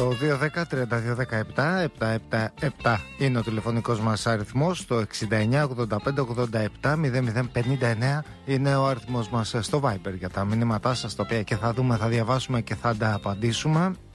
Το 210-3217-777 είναι ο τηλεφωνικός μας αριθμός. Το 69-85-87-0059 είναι ο αριθμός μας στο Viber για τα μηνύματά σας, τα οποία και θα δούμε, θα διαβάσουμε και θα τα απαντήσουμε.